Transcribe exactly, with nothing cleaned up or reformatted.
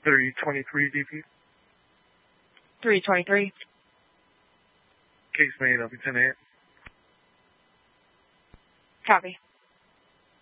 three twenty-three D P. three twenty-three. Case made, I'll be ten eight. Copy.